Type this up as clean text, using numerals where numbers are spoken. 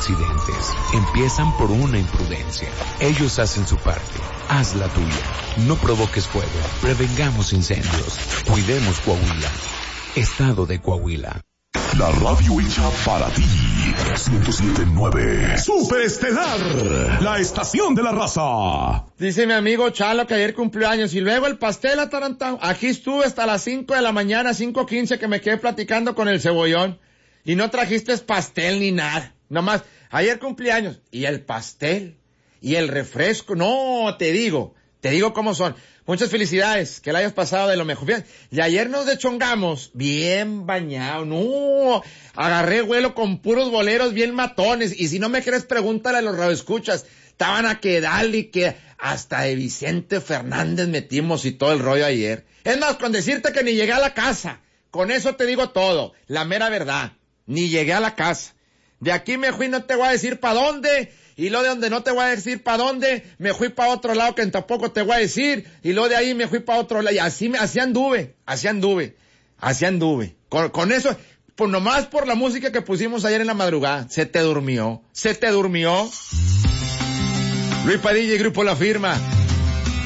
accidentes empiezan por una imprudencia. Ellos hacen su parte. Haz la tuya. No provoques fuego. Prevengamos incendios. Cuidemos Coahuila. Estado de Coahuila. La radio hecha para ti. 107.9 Superestelar, la estación de la raza. Dice mi amigo Chalo que ayer cumplió años y luego el pastel atarantado. Aquí estuve hasta las 5 de la mañana, 5:15, que me quedé platicando con el cebollón. Y no trajiste pastel ni nada. Nomás, ayer cumpleaños. Y el pastel. Y el refresco. No, te digo cómo son. Muchas felicidades, que la hayas pasado de lo mejor. Fíjate, y ayer nos dechongamos, bien bañado, no, agarré vuelo con puros boleros bien matones, y si no me quieres pregúntale a los radioescuchas, estaban a que dale y que hasta de Vicente Fernández metimos y todo el rollo ayer. Es más, con decirte que ni llegué a la casa, con eso te digo todo, la mera verdad, ni llegué a la casa. De aquí me fui, no te voy a decir para dónde, y luego de donde no te voy a decir para dónde, me fui para otro lado que tampoco te voy a decir, y luego de ahí me fui para otro lado, y así anduve. Con eso, pues nomás por la música que pusimos ayer en la madrugada, se te durmió. Luis Padilla y Grupo La Firma,